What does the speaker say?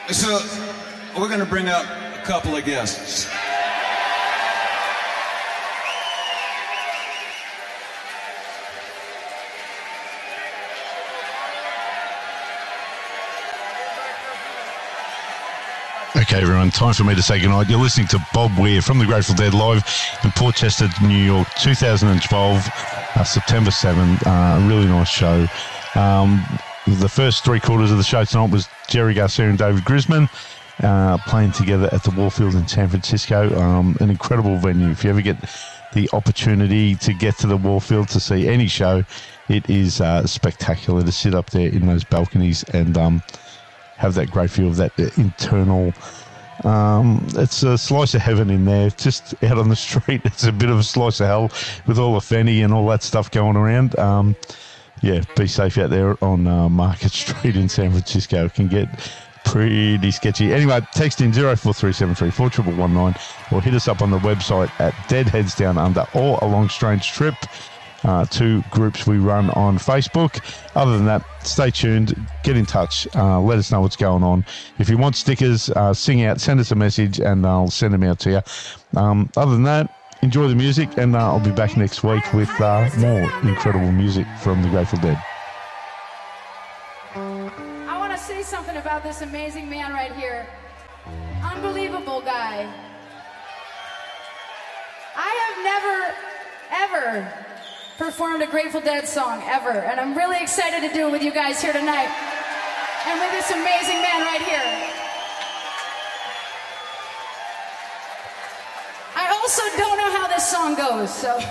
So we're going to bring up a couple of guests. Okay, everyone, time for me to say goodnight. You're listening to Bob Weir from the Grateful Dead live in Port Chester, New York, 2012, September 7th. A really nice show. The first three quarters of the show tonight was Jerry Garcia and David Grisman playing together at the Warfield in San Francisco. An incredible venue. If you ever get the opportunity to get to the Warfield to see any show, it is spectacular to sit up there in those balconies and have that great view of that internal. It's a slice of heaven in there, just out on the street. It's a bit of a slice of hell with all the Fenny and all that stuff going around. Yeah, be safe out there on Market Street in San Francisco. It can get pretty sketchy. Anyway, text in 0437341119 or hit us up on the website at Deadheads Down Under or A Long Strange Trip. Two groups we run on Facebook. Other than that, stay tuned, get in touch, let us know what's going on. If you want stickers, sing out, send us a message and I'll send them out to you. Other than that, enjoy the music and I'll be back next week with more incredible music from the Grateful Dead. I want to say something about this amazing man right here. Unbelievable guy. I have never, ever performed a Grateful Dead song, ever. And I'm really excited to do it with you guys here tonight. And with this amazing man right here. I also don't know how this song goes, so...